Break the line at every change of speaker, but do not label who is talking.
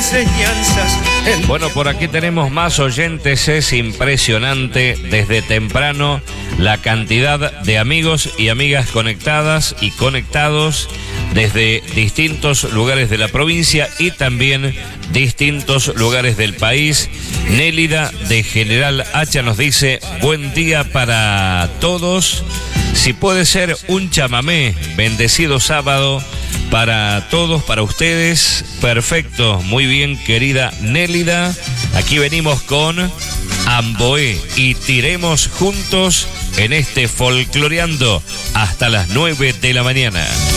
enseñanzas.
Bueno, por aquí tenemos más oyentes, es impresionante desde temprano la cantidad de amigos y amigas conectadas y conectados desde distintos lugares de la provincia y también distintos lugares del país. Nélida de General Hacha nos dice: buen día para todos. Si puede ser un chamamé, bendecido sábado para todos, para ustedes. Perfecto, muy bien, querida Nélida. Aquí venimos con Amboé y tiremos juntos en este Folcloreando hasta las 9 de la mañana.